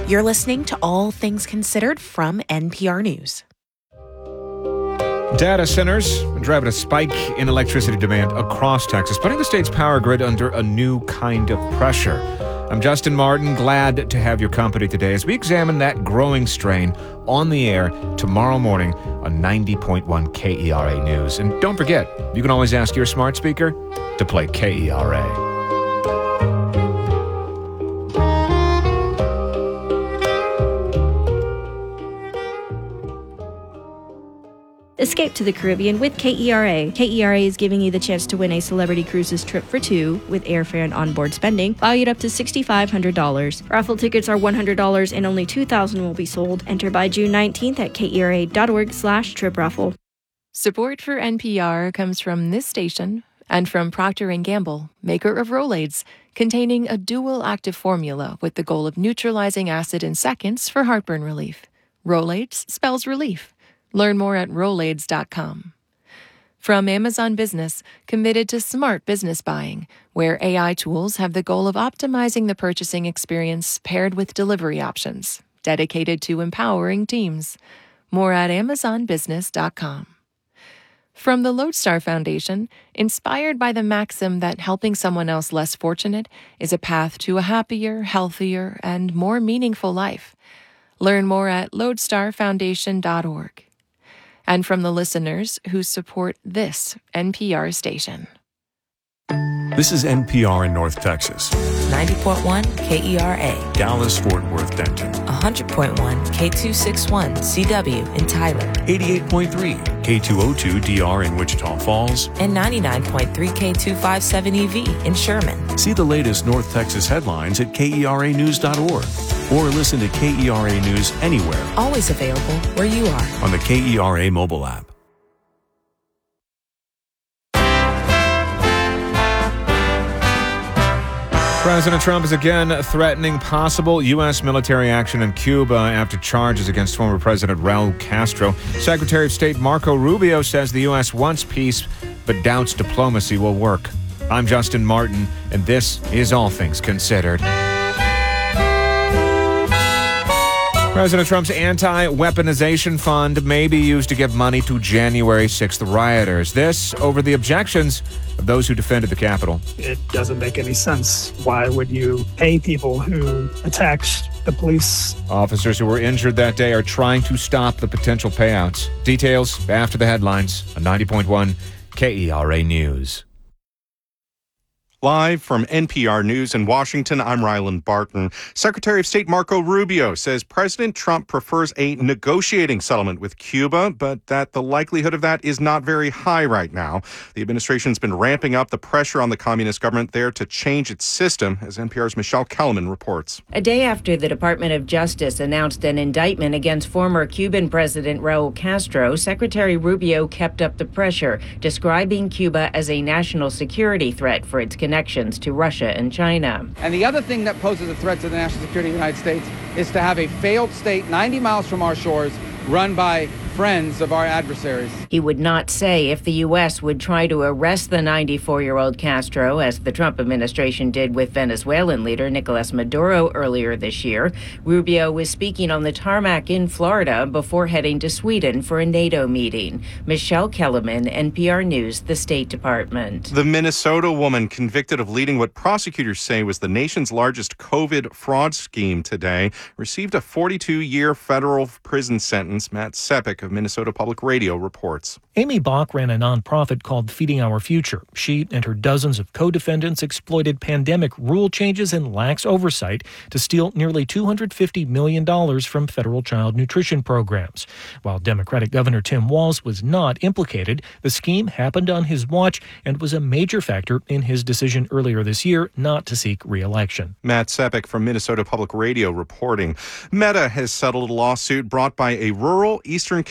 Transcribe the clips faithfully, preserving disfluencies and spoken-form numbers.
You're listening to All Things Considered from N P R News. Data centers are driving a spike in electricity demand across Texas, putting the state's power grid under a new kind of pressure. I'm Justin Martin, glad to have your company today as we examine that growing strain on the air tomorrow morning on ninety point one K E R A News. And don't forget, you can always ask your smart speaker to play K E R A. Escape to the Caribbean with K E R A. K E R A is giving you the chance to win a Celebrity Cruises trip for two with airfare and onboard spending, valued up to six thousand five hundred dollars. Raffle tickets are one hundred dollars and only two thousand will be sold. Enter by June nineteenth at K E R A dot org slash trip raffle. Support for N P R comes from this station and from Procter and Gamble, maker of Rolaids, containing a dual active formula with the goal of neutralizing acid in seconds for heartburn relief. Rolaids spells relief. Learn more at Rolaids dot com. From Amazon Business, committed to smart business buying, where A I tools have the goal of optimizing the purchasing experience paired with delivery options, dedicated to empowering teams. More at Amazon Business dot com. From the Lodestar Foundation, inspired by the maxim that helping someone else less fortunate is a path to a happier, healthier, and more meaningful life. Learn more at Lodestar Foundation dot org. And from the listeners who support this N P R station. This is N P R in North Texas. ninety point one K E R A. Dallas, Fort Worth, Denton. one hundred point one K two sixty-one C W in Tyler. eighty-eight point three K two oh two D R in Wichita Falls. And ninety-nine point three K two fifty-seven E V in Sherman. See the latest North Texas headlines at K E R A news dot org. Or listen to K E R A News anywhere. Always available where you are. On the K E R A mobile app. President Trump is again threatening possible U S military action in Cuba after charges against former President Raul Castro. Secretary of State Marco Rubio says the U S wants peace but doubts diplomacy will work. I'm Justin Martin, and this is All Things Considered. President Trump's anti-weaponization fund may be used to give money to January sixth rioters. This over the objections of those who defended the Capitol. It doesn't make any sense. Why would you pay people who attacked the police? Officers who were injured that day are trying to stop the potential payouts. Details after the headlines on ninety point one K E R A News. Live from N P R News in Washington, I'm Ryland Barton. Secretary of State Marco Rubio says President Trump prefers a negotiating settlement with Cuba, but that the likelihood of that is not very high right now. The administration's been ramping up the pressure on the communist government there to change its system, as N P R's Michelle Kellerman reports. A day after the Department of Justice announced an indictment against former Cuban President Raul Castro, Secretary Rubio kept up the pressure, describing Cuba as a national security threat for its connections to Russia and China. And the other thing that poses a threat to the national security of the United States is to have a failed state ninety miles from our shores run by friends of our adversaries. He would not say if the U S would try to arrest the ninety-four-year-old Castro, as the Trump administration did with Venezuelan leader Nicolas Maduro earlier this year. Rubio was speaking on the tarmac in Florida before heading to Sweden for a NATO meeting. Michelle Kellerman, N P R News, the State Department. The Minnesota woman convicted of leading what prosecutors say was the nation's largest COVID fraud scheme today received a forty-two-year federal prison sentence. Matt Sepik of Minnesota Public Radio reports. Amy Bach ran a nonprofit called Feeding Our Future. She and her dozens of co-defendants exploited pandemic rule changes and lax oversight to steal nearly two hundred fifty million dollars from federal child nutrition programs. While Democratic Governor Tim Walz was not implicated, the scheme happened on his watch and was a major factor in his decision earlier this year not to seek re-election. Matt Sepik from Minnesota Public Radio reporting. Meta has settled a lawsuit brought by a rural Eastern Canadian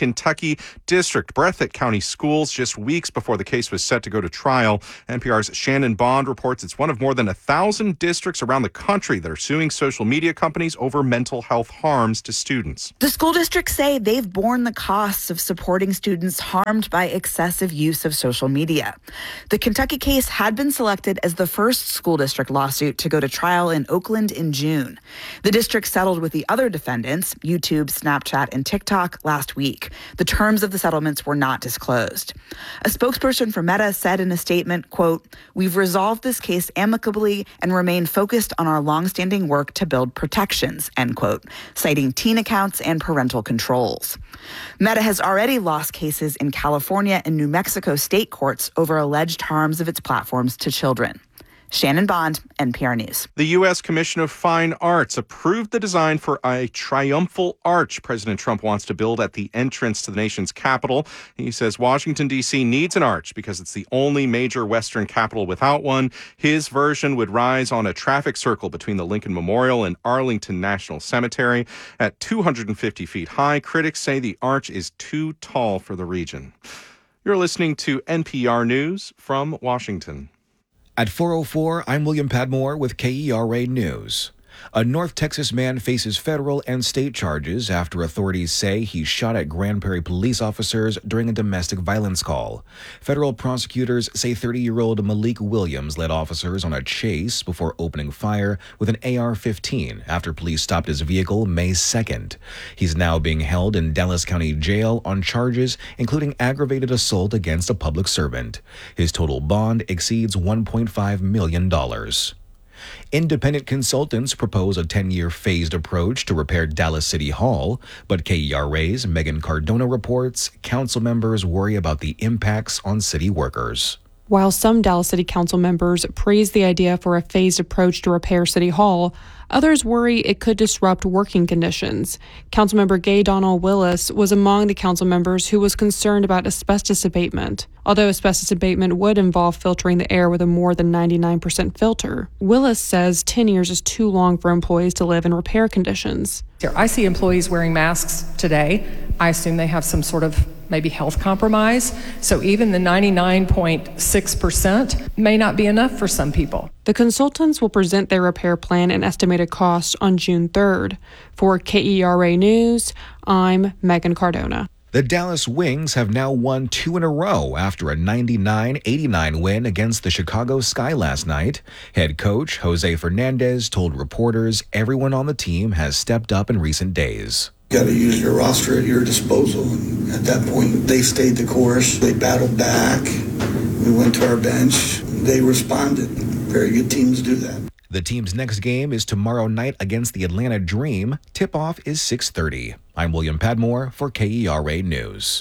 Kentucky District. Breathitt County Schools just weeks before the case was set to go to trial. N P R's Shannon Bond reports it's one of more than a thousand districts around the country that are suing social media companies over mental health harms to students. The school districts say they've borne the costs of supporting students harmed by excessive use of social media. The Kentucky case had been selected as the first school district lawsuit to go to trial in Oakland in June. The district settled with the other defendants, YouTube, Snapchat, and TikTok, last week. The terms of the settlements were not disclosed. A spokesperson for Meta said in a statement, quote, "We've resolved this case amicably and remain focused on our longstanding work to build protections," end quote, citing teen accounts and parental controls. Meta has already lost cases in California and New Mexico state courts over alleged harms of its platforms to children. Shannon Bond, N P R News. The U S Commission of Fine Arts approved the design for a triumphal arch President Trump wants to build at the entrance to the nation's capital. He says Washington, D C needs an arch because it's the only major Western capital without one. His version would rise on a traffic circle between the Lincoln Memorial and Arlington National Cemetery. At two hundred fifty feet high, critics say the arch is too tall for the region. You're listening to N P R News from Washington. At four oh four, I'm William Padmore with K E R A News. A North Texas man faces federal and state charges after authorities say he shot at Grand Prairie police officers during a domestic violence call. Federal prosecutors say thirty-year-old Malik Williams led officers on a chase before opening fire with an A R fifteen after police stopped his vehicle May second. He's now being held in Dallas County Jail on charges including aggravated assault against a public servant. His total bond exceeds one point five million dollars. Independent consultants propose a ten-year phased approach to repair Dallas City Hall, but K E R A's Megan Cardona reports council members worry about the impacts on city workers. While some Dallas City Council members praise the idea for a phased approach to repair City Hall, others worry it could disrupt working conditions. Councilmember Gay Donnell Willis was among the council members who was concerned about asbestos abatement. Although asbestos abatement would involve filtering the air with a more than ninety-nine percent filter, Willis says ten years is too long for employees to live in repair conditions. I see employees wearing masks today. I assume they have some sort of maybe health compromise. So even the ninety-nine point six percent may not be enough for some people. The consultants will present their repair plan and estimated cost on June third. For K E R A News, I'm Megan Cardona. The Dallas Wings have now won two in a row after a ninety-nine eighty-nine win against the Chicago Sky last night. Head coach Jose Fernandez told reporters everyone on the team has stepped up in recent days. You got to use your roster at your disposal. And at that point, they stayed the course. They battled back. We went to our bench. They responded. Very good teams do that. The team's next game is tomorrow night against the Atlanta Dream. Tip-off is six thirty. I'm William Padmore for K E R A News.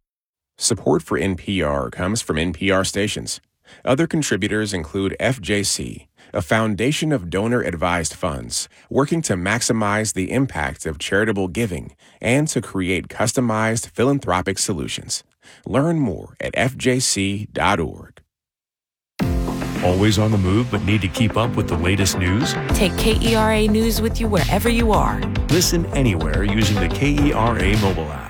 Support for N P R comes from N P R stations. Other contributors include F J C, a foundation of donor-advised funds working to maximize the impact of charitable giving and to create customized philanthropic solutions. Learn more at F J C dot org. Always on the move but need to keep up with the latest news? Take K E R A News with you wherever you are. Listen anywhere using the K E R A mobile app.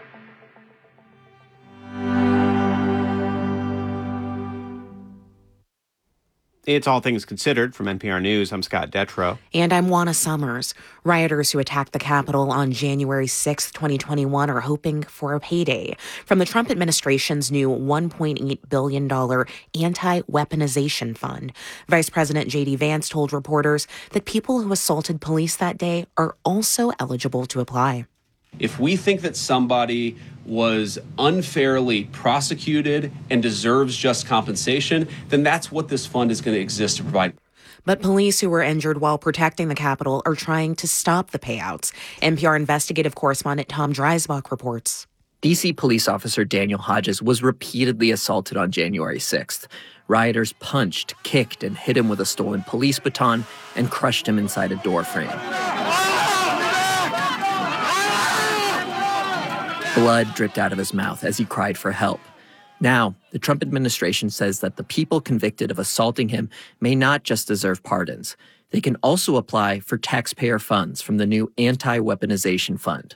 It's All Things Considered from N P R News. I'm Scott Detrow. And I'm Juana Summers. Rioters who attacked the Capitol on January sixth, twenty twenty-one are hoping for a payday from the Trump administration's new one point eight billion dollars anti-weaponization fund. Vice President J D Vance told reporters that people who assaulted police that day are also eligible to apply. If we think that somebody was unfairly prosecuted and deserves just compensation, then that's what this fund is going to exist to provide. But police who were injured while protecting the Capitol are trying to stop the payouts. N P R investigative correspondent Tom Dreisbach reports. D C police officer Daniel Hodges was repeatedly assaulted on January sixth. Rioters punched, kicked, and hit him with a stolen police baton and crushed him inside a door frame. Blood dripped out of his mouth as he cried for help. Now, the Trump administration says that the people convicted of assaulting him may not just deserve pardons. They can also apply for taxpayer funds from the new anti-weaponization fund.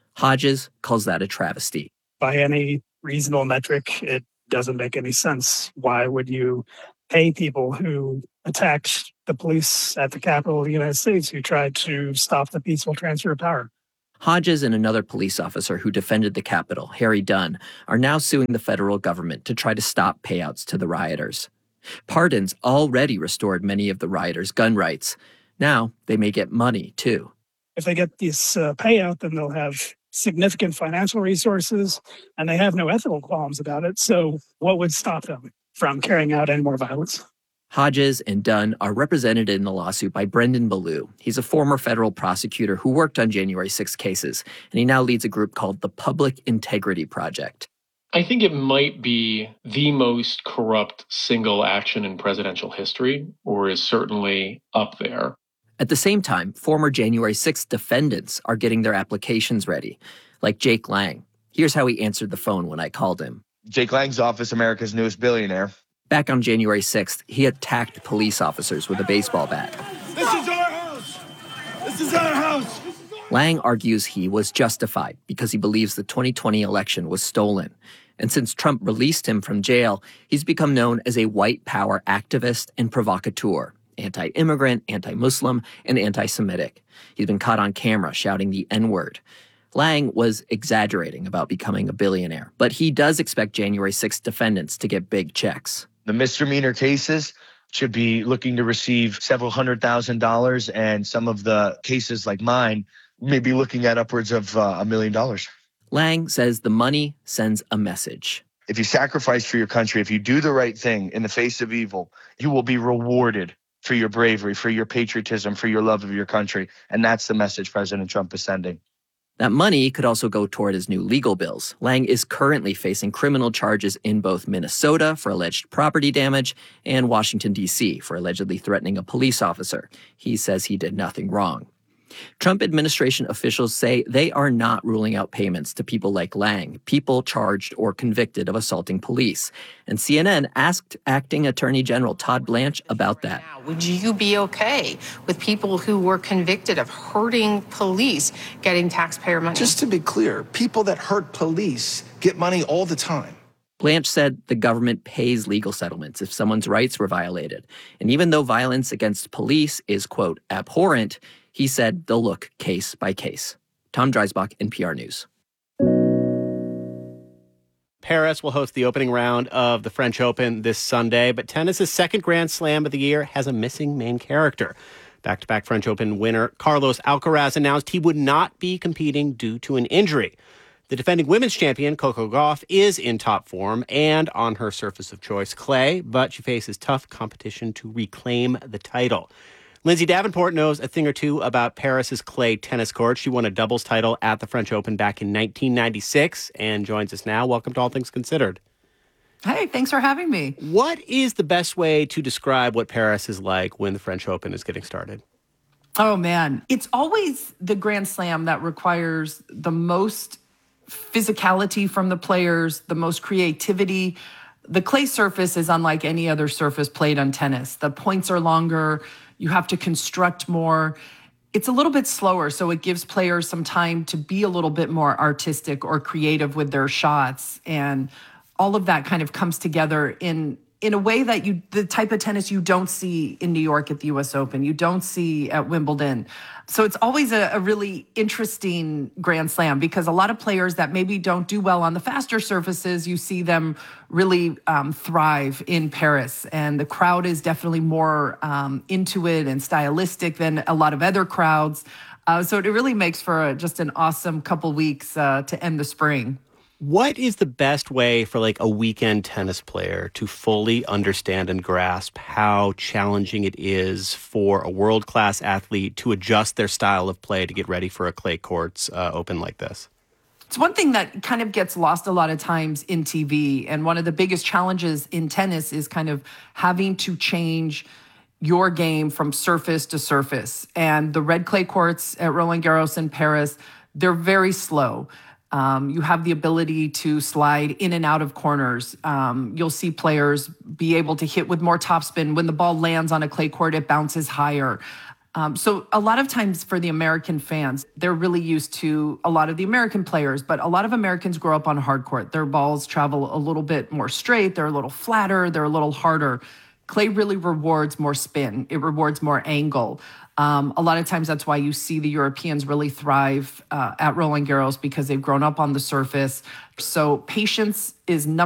Hodges calls that a travesty. By any reasonable metric, it doesn't make any sense. Why would you pay people who attacked the police at the Capitol of the United States, who tried to stop the peaceful transfer of power? Hodges and another police officer who defended the Capitol, Harry Dunn, are now suing the federal government to try to stop payouts to the rioters. Pardons already restored many of the rioters' gun rights. Now they may get money, too. If they get this uh, payout, then they'll have significant financial resources, and they have no ethical qualms about it. So what would stop them from carrying out any more violence? Hodges and Dunn are represented in the lawsuit by Brendan Ballou. He's a former federal prosecutor who worked on January sixth cases, and he now leads a group called the Public Integrity Project. I think it might be the most corrupt single action in presidential history, or is certainly up there. At the same time, former January sixth defendants are getting their applications ready, like Jake Lang. Here's how he answered the phone when I called him. Jake Lang's office, America's newest billionaire. Back on January sixth, he attacked police officers with a baseball bat. This is our house! This is our house! Lang argues he was justified because he believes the twenty twenty election was stolen. And since Trump released him from jail, he's become known as a white power activist and provocateur, anti-immigrant, anti-Muslim, and anti-Semitic. He's been caught on camera shouting the N-word. Lang was exaggerating about becoming a billionaire, but he does expect January sixth defendants to get big checks. The misdemeanor cases should be looking to receive several hundred thousand dollars, and some of the cases like mine may be looking at upwards of uh, a million dollars. Lang says the money sends a message. If you sacrifice for your country, if you do the right thing in the face of evil, you will be rewarded for your bravery, for your patriotism, for your love of your country. And that's the message President Trump is sending. That money could also go toward his new legal bills. Lang is currently facing criminal charges in both Minnesota for alleged property damage and Washington, D C for allegedly threatening a police officer. He says he did nothing wrong. Trump administration officials say they are not ruling out payments to people like Lang, people charged or convicted of assaulting police. And C N N asked Acting Attorney General Todd Blanche about that. Would you be okay with people who were convicted of hurting police getting taxpayer money? Just to be clear, people that hurt police get money all the time. Blanche said the government pays legal settlements if someone's rights were violated. And even though violence against police is, quote, abhorrent, he said they'll look case by case. Tom Dreisbach, N P R News. Paris will host the opening round of the French Open this Sunday, but tennis's second Grand Slam of the year has a missing main character. Back-to-back French Open winner Carlos Alcaraz announced he would not be competing due to an injury. The defending women's champion, Coco Gauff, is in top form and on her surface of choice, clay, but she faces tough competition to reclaim the title. Lindsay Davenport knows a thing or two about Paris's clay tennis court. She won a doubles title at the French Open back in nineteen ninety-six and joins us now. Welcome to All Things Considered. Hey, thanks for having me. What is the best way to describe what Paris is like when the French Open is getting started? Oh, man. It's always the Grand Slam that requires the most physicality from the players, the most creativity. The clay surface is unlike any other surface played on tennis. The points are longer. You have to construct more. It's a little bit slower, so it gives players some time to be a little bit more artistic or creative with their shots. And all of that kind of comes together in in a way that you, the type of tennis you don't see in New York at the U S Open, you don't see at Wimbledon. So it's always a, a really interesting Grand Slam because a lot of players that maybe don't do well on the faster surfaces, you see them really um, thrive in Paris. And the crowd is definitely more um, into it and stylistic than a lot of other crowds. Uh, so it really makes for a, just an awesome couple weeks uh, to end the spring. What is the best way for like a weekend tennis player to fully understand and grasp how challenging it is for a world-class athlete to adjust their style of play to get ready for a clay courts uh, open like this? It's one thing that kind of gets lost a lot of times in T V. And one of the biggest challenges in tennis is kind of having to change your game from surface to surface. And the red clay courts at Roland Garros in Paris, they're very slow. Um, you have the ability to slide in and out of corners. Um, you'll see players be able to hit with more topspin. When the ball lands on a clay court, it bounces higher. Um, so a lot of times for the American fans, they're really used to a lot of the American players, but a lot of Americans grow up on hard court. Their balls travel a little bit more straight. They're a little flatter. They're a little harder. Clay really rewards more spin. It rewards more angle. Um, a lot of times that's why you see the Europeans really thrive uh, at Roland Garros, because they've grown up on the surface. So patience is number